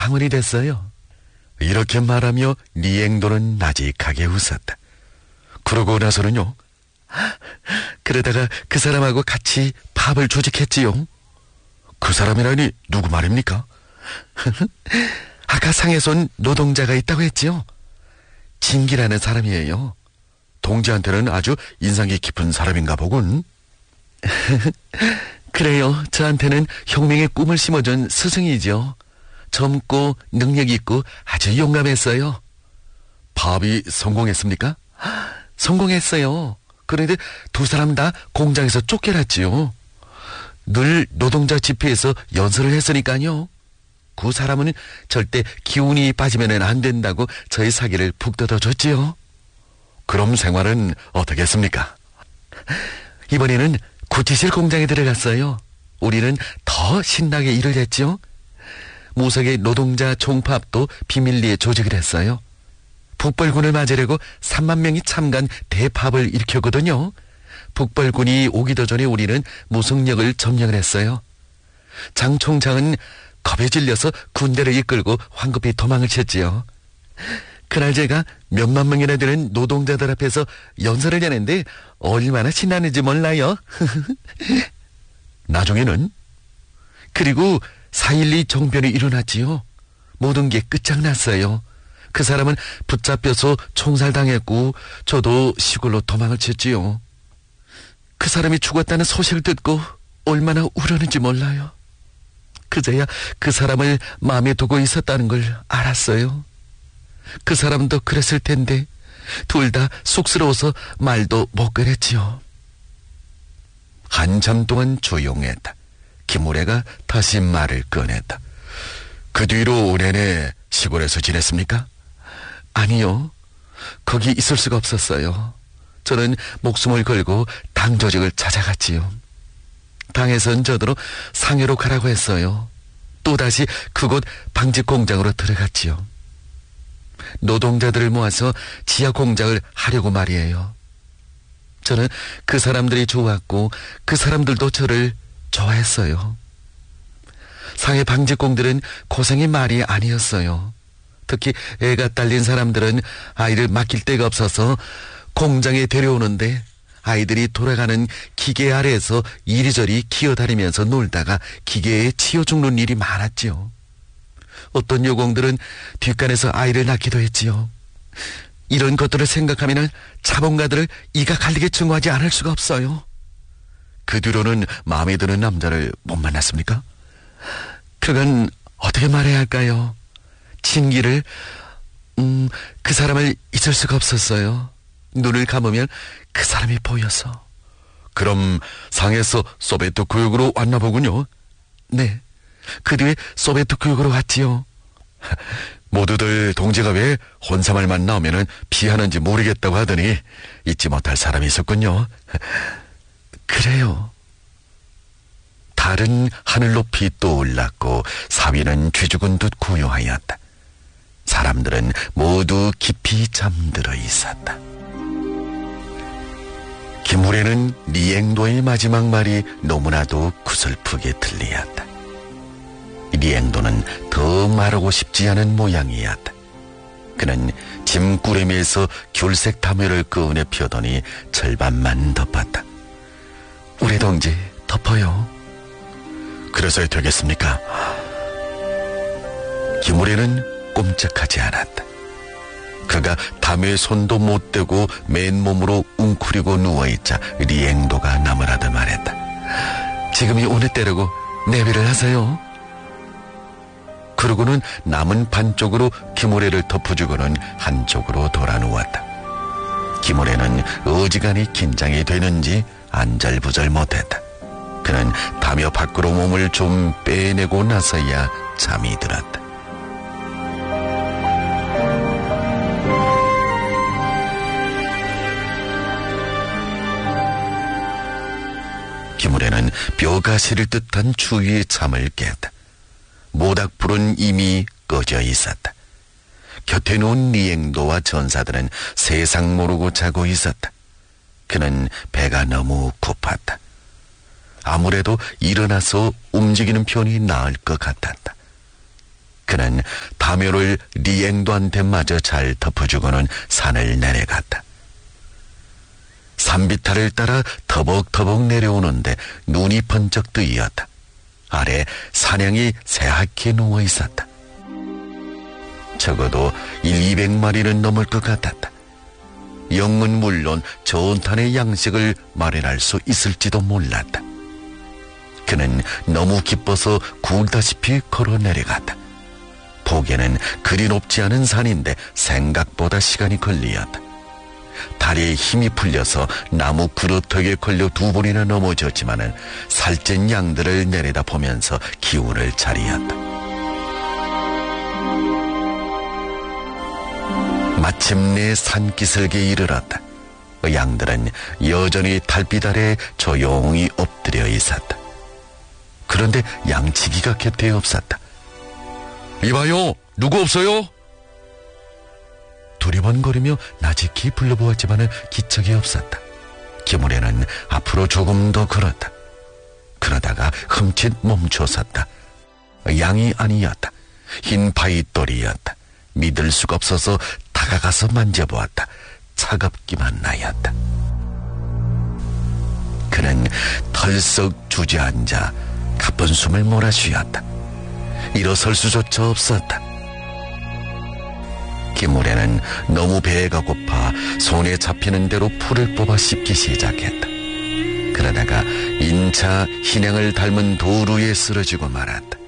방언이 됐어요. 이렇게 말하며 리앵도는 나직하게 웃었다. 그러고 나서는요, 그러다가 그 사람하고 같이 밥을 조직했지요. 그 사람이라니 누구 말입니까? 아까 상에서 온 노동자가 있다고 했지요. 진기라는 사람이에요. 동지한테는 아주 인상이 깊은 사람인가 보군. 그래요. 저한테는 혁명의 꿈을 심어준 스승이죠. 젊고 능력 있고 아주 용감했어요. 파업이 성공했습니까? 성공했어요. 그런데 두 사람 다 공장에서 쫓겨났지요. 늘 노동자 집회에서 연설을 했으니까요. 그 사람은 절대 기운이 빠지면 안 된다고 저희 사기를 푹 뜯어줬지요. 그럼 생활은 어떻게 했습니까? 이번에는 구치실 공장에 들어갔어요. 우리는 더 신나게 일을 했죠. 무석의 노동자 총파업도 비밀리에 조직을 했어요. 북벌군을 맞으려고 3만 명이 참가한 대파업을 일으켰거든요. 북벌군이 오기도 전에 우리는 무석역을 점령을 했어요. 장 총장은 겁에 질려서 군대를 이끌고 황급히 도망을 쳤지요. 그날 제가 몇만 명이나 되는 노동자들 앞에서 연설을 하는데 얼마나 신나는지 몰라요. 나중에는 그리고 4.12 정변이 일어났지요. 모든 게 끝장났어요. 그 사람은 붙잡혀서 총살당했고 저도 시골로 도망을 쳤지요. 그 사람이 죽었다는 소식을 듣고 얼마나 울었는지 몰라요. 그제야 그 사람을 마음에 두고 있었다는 걸 알았어요. 그 사람도 그랬을 텐데 둘 다 쑥스러워서 말도 못 꺼냈지요. 한참 동안 조용했다. 김우래가 다시 말을 꺼냈다. 그 뒤로 내내 시골에서 지냈습니까? 아니요. 거기 있을 수가 없었어요. 저는 목숨을 걸고 당 조직을 찾아갔지요. 당에선 저더러 상해로 가라고 했어요. 또다시 그곳 방직 공장으로 들어갔지요. 노동자들을 모아서 지하 공장을 하려고 말이에요. 저는 그 사람들이 좋았고 그 사람들도 저를 좋아했어요. 상해 방직공들은 고생이 말이 아니었어요. 특히 애가 딸린 사람들은 아이를 맡길 데가 없어서 공장에 데려오는데 아이들이 돌아가는 기계 아래에서 이리저리 기어다니면서 놀다가 기계에 치여 죽는 일이 많았지요. 어떤 요공들은 뒷간에서 아이를 낳기도 했지요. 이런 것들을 생각하면 자본가들을 이가 갈리게 증오하지 않을 수가 없어요. 그 뒤로는 마음에 드는 남자를 못 만났습니까? 그건 어떻게 말해야 할까요? 진기를 그 사람을 잊을 수가 없었어요. 눈을 감으면 그 사람이 보여서. 그럼 상에서 소베트 교육으로 왔나 보군요. 네, 그 뒤에 소베트 교육으로 왔지요. 모두들 동지가 왜 혼사말만 나오면 피하는지 모르겠다고 하더니 잊지 못할 사람이 있었군요. 그래요. 달은 하늘 높이 떠올랐고 사위는 쥐죽은 듯 고요하였다. 사람들은 모두 깊이 잠들어 있었다. 김우래는 리앵도의 마지막 말이 너무나도 구슬프게 들리었다. 리앵도는 더 말하고 싶지 않은 모양이었다. 그는 짐꾸러미에서 귤색 담요를 꺼내 펴더니 절반만 덮었다. 우리 동지 덮어요. 그래서 되겠습니까? 김우래는 꼼짝하지 않았다. 그가 담요에 손도 못 대고 맨몸으로 웅크리고 누워있자 리앵도가 나무라듯 말했다. 지금이 오늘 때라고 내비를 하세요. 그러고는 남은 반쪽으로 김우래를 덮어주고는 한쪽으로 돌아 누웠다. 김우래는 어지간히 긴장이 되는지 안절부절 못했다. 그는 담요 밖으로 몸을 좀 빼내고 나서야 잠이 들었다. 김우래는 뼈가 시릴 듯한 추위에 잠을 깼다. 모닥불은 이미 꺼져 있었다. 곁에 놓은 리앵도와 전사들은 세상 모르고 자고 있었다. 그는 배가 너무 고팠다. 아무래도 일어나서 움직이는 편이 나을 것 같았다. 그는 다묘를 리앵도한테 마저 잘 덮어주고는 산을 내려갔다. 산비탈을 따라 터벅터벅 내려오는데 눈이 번쩍 뜨이었다. 아래 사냥이 새하얗게 누워 있었다. 적어도 200마리는 넘을 것 같았다. 영은 물론 전탄의 양식을 마련할 수 있을지도 몰랐다. 그는 너무 기뻐서 굴다시피 걸어 내려갔다. 보기에는 그리 높지 않은 산인데 생각보다 시간이 걸리었다. 다리에 힘이 풀려서 나무 그루터기에 걸려 2번이나 넘어졌지만은 살찐 양들을 내려다 보면서 기운을 차리었다. 마침내 산기슭에 이르렀다. 양들은 여전히 달빛 아래 조용히 엎드려 있었다. 그런데 양치기가 곁에 없었다. 이봐요, 누구 없어요? 두리번거리며 나직히 불러보았지만 기척이 없었다. 기무래는 앞으로 조금 더 걸었다. 그러다가 흠칫 멈춰섰다. 양이 아니었다. 흰 바위돌이었다. 믿을 수가 없어서 다가가서 만져보았다. 차갑기만 나였다. 그는 털썩 주저앉아 가쁜 숨을 몰아쉬었다. 일어설 수조차 없었다. 기무래는 너무 배가 고파 손에 잡히는 대로 풀을 뽑아 씹기 시작했다. 그러다가 인차 hin양을 닮은 돌 위에 쓰러지고 말았다.